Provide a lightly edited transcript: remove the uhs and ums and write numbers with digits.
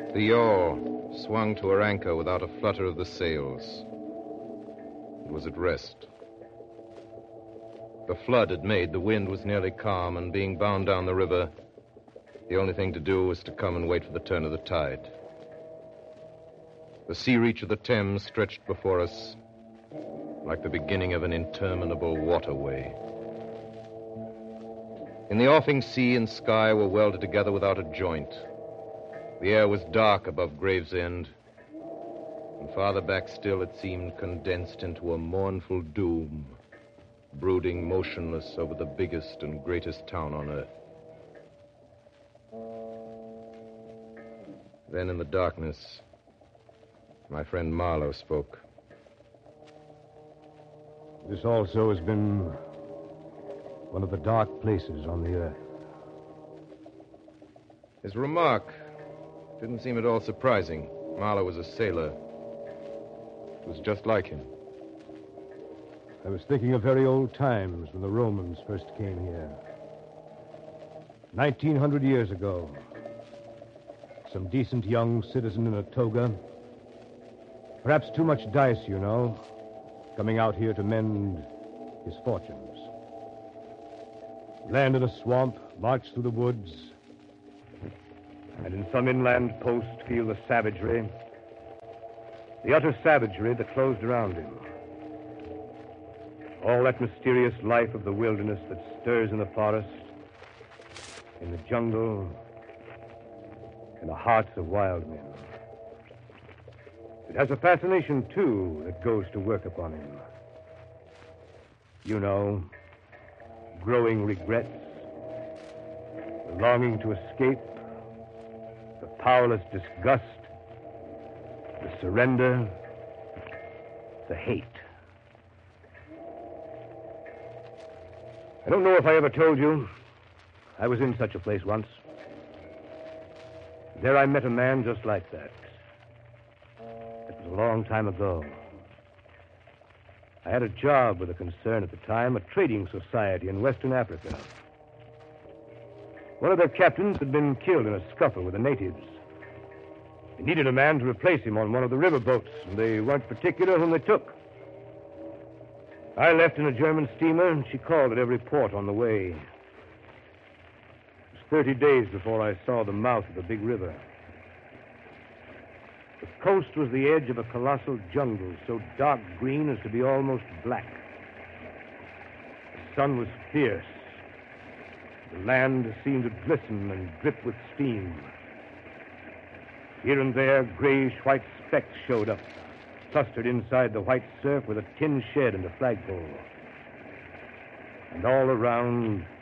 The yawl swung to her anchor without a flutter of the sails. It was at rest. The flood had made the wind was nearly calm, and being bound down the river, the only thing to do was to come and wait for the turn of the tide. The sea reach of the Thames stretched before us like the beginning of an interminable waterway. In the offing, sea and sky were welded together without a joint. The air was dark above Gravesend, and farther back still it seemed condensed into a mournful doom, brooding motionless over the biggest and greatest town on earth. Then in the darkness, my friend Marlowe spoke. This also has been one of the dark places on the earth. His remark didn't seem at all surprising. Marlowe was a sailor. It was just like him. I was thinking of very old times when the Romans first came here. 1900 years ago. Some decent young citizen in a toga. Perhaps too much dice, you know, coming out here to mend his fortunes. Land in a swamp, march through the woods, and in some inland post feel the savagery, the utter savagery that closed around him. All that mysterious life of the wilderness that stirs in the forest, in the jungle, in the hearts of wild men. It has a fascination, too, that goes to work upon him. You know, growing regrets, the longing to escape, the powerless disgust, the surrender, the hate. I don't know if I ever told you, I was in such a place once. There I met a man just like that. It was a long time ago. I had a job with a concern at the time, a trading society in Western Africa. One of their captains had been killed in a scuffle with the natives. They needed a man to replace him on one of the river boats, and they weren't particular whom they took. I left in a German steamer, and she called at every port on the way. It was 30 days before I saw the mouth of the big river. The coast was the edge of a colossal jungle, so dark green as to be almost black. The sun was fierce. The land seemed to glisten and drip with steam. Here and there, grayish-white specks showed up, clustered inside the white surf with a tin shed and a flagpole. And all around,